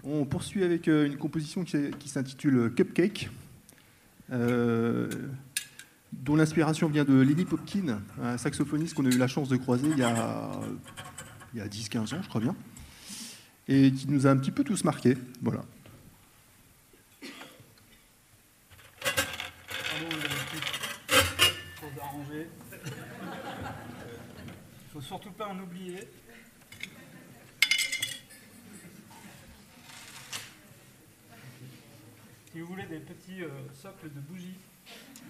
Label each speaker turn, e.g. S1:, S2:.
S1: On poursuit avec une composition qui s'intitule Cupcake, dont l'inspiration vient de Lenny Popkin, un saxophoniste qu'on a eu la chance de croiser il y a 10-15 ans, je crois bien, et qui nous a un petit peu tous marqués. Voilà.
S2: Il ne faut surtout pas en oublier. Si vous voulez des petits socles de bougies